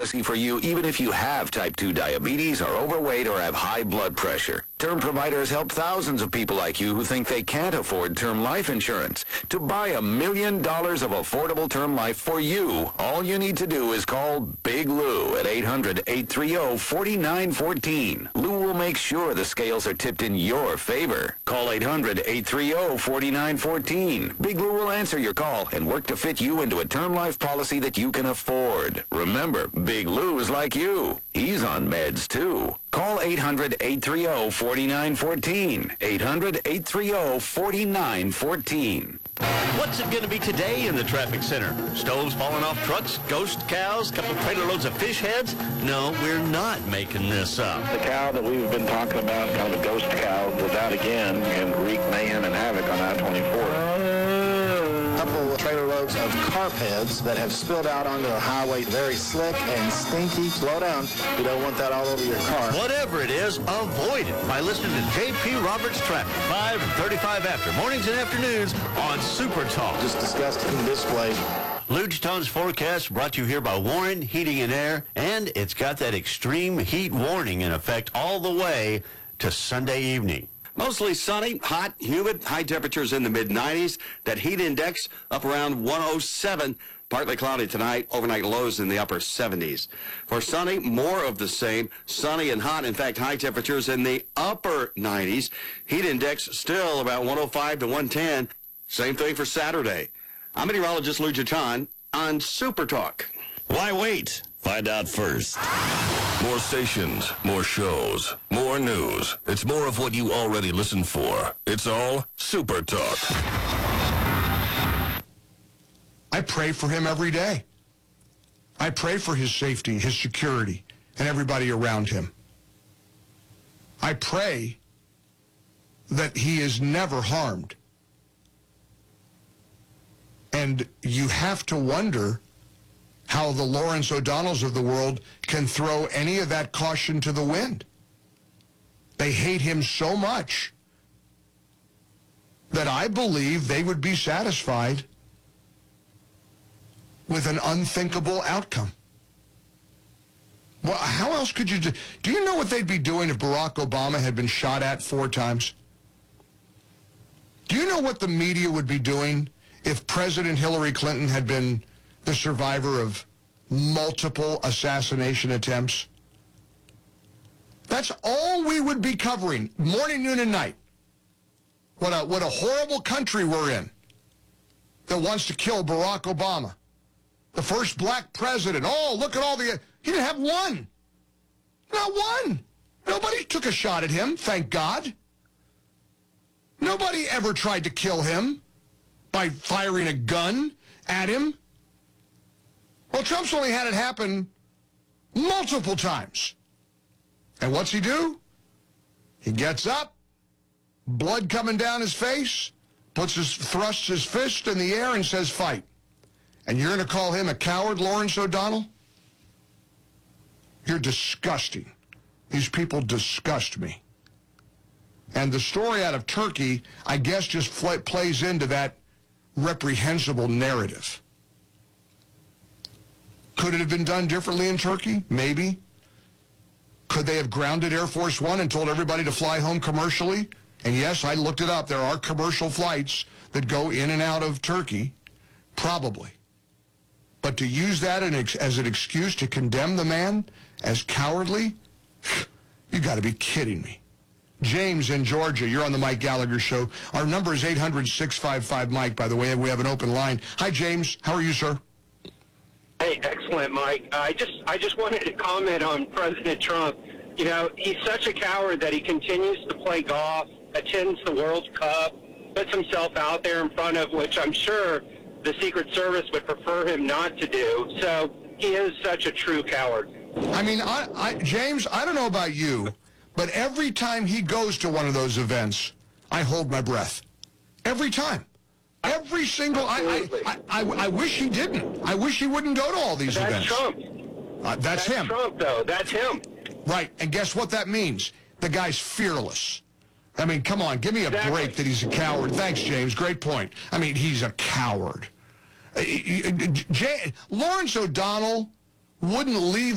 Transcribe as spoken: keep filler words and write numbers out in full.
policy for you even if you have type two diabetes, are overweight, or have high blood pressure. Term providers help thousands of people like you who think they can't afford term life insurance. To buy a million dollars of affordable term life for you, all you need to do is call Big Lou at eight hundred, eight three zero, four nine one four. Lou will make sure the scales are tipped in your favor. Call eight hundred, eight three zero, four nine one four. Big Lou will answer your call and work to fit you into a term life policy that you can afford. Remember, Big Lou's like you. He's on meds, too. Call eight hundred, eight three zero, four nine one four. eight hundred, eight three zero, four nine one four. What's it going to be today in the traffic center? Stoves falling off trucks, ghost cows, couple of trailer loads of fish heads? No, we're not making this up. The cow that we've been talking about, kind of a ghost cow, was out again and wreaked mayhem and havoc on I twenty-four. Couple of trailer loads of carp heads that have spilled out onto the highway. Very slick and stinky. Slow down. You don't want that all over your car. Whatever it is, avoid it by listening to J P Roberts Traffic, five and thirty-five after, mornings and afternoons on Super Talk. Just disgusting display. Lugeton's forecast brought to you here by Warren Heating and Air, and it's got that extreme heat warning in effect all the way to Sunday evening. Mostly sunny, hot, humid, high temperatures in the mid nineties. That heat index up around one oh seven. Partly cloudy tonight, overnight lows in the upper seventies. For sunny, more of the same. Sunny and hot, in fact, high temperatures in the upper nineties. Heat index still about one oh five to one ten. Same thing for Saturday. I'm meteorologist Lou Jaton on Super Talk. Why wait? Find out first. More stations, more shows, more news. It's more of what you already listen for. It's all Super Talk. I pray for him every day. I pray for his safety, his security, and everybody around him. I pray that he is never harmed. And you have to wonder how the Lawrence O'Donnells of the world can throw any of that caution to the wind. They hate him so much that I believe they would be satisfied with an unthinkable outcome. Well, how else could you do? Do you know what they'd be doing if Barack Obama had been shot at four times? Do you know what the media would be doing if President Hillary Clinton had been the survivor of multiple assassination attempts? That's all we would be covering, morning, noon, and night. What a, what a horrible country we're in that wants to kill Barack Obama. The first black president. Oh, look at all the... He didn't have one. Not one. Nobody took a shot at him, thank God. Nobody ever tried to kill him by firing a gun at him. Well, Trump's only had it happen multiple times. And what's he do? He gets up, blood coming down his face, puts his, thrusts his fist in the air and says, fight. And you're going to call him a coward, Lawrence O'Donnell? You're disgusting. These people disgust me. And the story out of Turkey, I guess, just fl- plays into that reprehensible narrative. Could it have been done differently in Turkey? Maybe. Could they have grounded Air Force One and told everybody to fly home commercially? And yes, I looked it up. There are commercial flights that go in and out of Turkey. Probably. But to use that as an excuse to condemn the man as cowardly? You got to be kidding me. James in Georgia, you're on the Mike Gallagher Show. Our number is eight hundred, six five five, Mike, by the way. We have an open line. Hi, James. How are you, sir? Hey, excellent, Mike. I just I just wanted to comment on President Trump. You know, he's such a coward that he continues to play golf, attends the World Cup, puts himself out there in front of, which I'm sure the Secret Service would prefer him not to do. So he is such a true coward. I mean, I, I, James, I don't know about you, but every time he goes to one of those events, I hold my breath. Every time. Every single... I, I, I, I, I wish he didn't. I wish he wouldn't go to all these That's events. Trump. Uh, that's, that's him. Trump, though. That's him. Right, and guess what that means? The guy's fearless. I mean, come on, give me a exactly. break that he's a coward. Thanks, James. Great point. I mean, he's a coward. Uh, Jay, Lawrence O'Donnell wouldn't leave